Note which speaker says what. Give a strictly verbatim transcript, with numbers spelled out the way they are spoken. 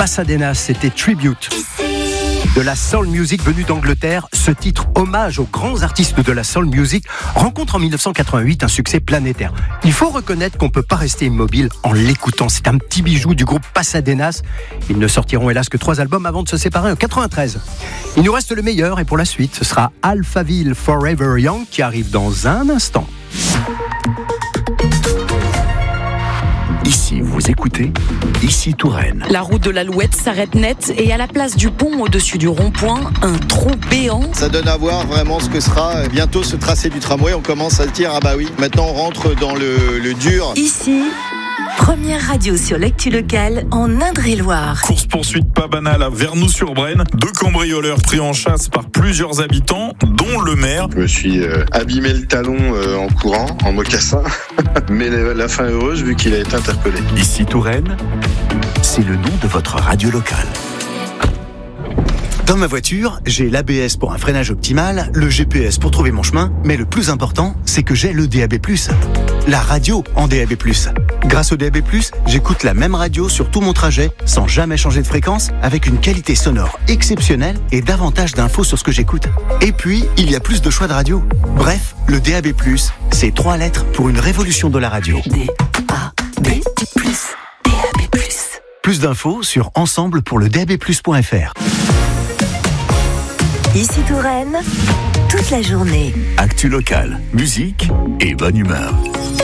Speaker 1: Pasadena, c'était Tribute. De la soul music venue d'Angleterre, ce titre, hommage aux grands artistes de la soul music, rencontre en dix-neuf cent quatre-vingt-huit un succès planétaire. Il faut reconnaître qu'on ne peut pas rester immobile en l'écoutant. C'est un petit bijou du groupe Pasadenas. Ils ne sortiront hélas que trois albums avant de se séparer en quatre-vingt-treize. Il nous reste le meilleur et pour la suite, ce sera Alphaville Forever Young qui arrive dans un instant.
Speaker 2: Ici, vous écoutez, ici Touraine.
Speaker 3: La route de l'Alouette s'arrête net et à la place du pont au-dessus du rond-point, un trou béant.
Speaker 4: Ça donne à voir vraiment ce que sera bientôt ce tracé du tramway. On commence à se dire, ah bah oui, maintenant on rentre dans le, le dur.
Speaker 5: Ici, première radio sur l'actu locale en Indre-et-Loire.
Speaker 6: Course-poursuite pas banale à Vernoux-sur-Brenne. Deux cambrioleurs pris en chasse par plusieurs habitants, dont le maire.
Speaker 7: Je me suis euh, abîmé le talon euh, en courant, en mocassin. Mais la, la fin heureuse vu qu'il a été interpellé.
Speaker 2: Ici Touraine, c'est le nom de votre radio locale.
Speaker 8: Dans ma voiture, j'ai l'A B S pour un freinage optimal, le G P S pour trouver mon chemin, mais le plus important, c'est que j'ai le D A B plus. La radio en D A B plus. Grâce au D A B plus, j'écoute la même radio sur tout mon trajet, sans jamais changer de fréquence, avec une qualité sonore exceptionnelle et davantage d'infos sur ce que j'écoute. Et puis, il y a plus de choix de radio. Bref, le D A B plus, c'est trois lettres pour une révolution de la radio.
Speaker 5: D A B plus. D A B plus.
Speaker 8: Plus d'infos sur ensemble pour le D A B plus point F R.
Speaker 5: Ici Touraine, toute la journée.
Speaker 2: Actu locale, musique et bonne humeur.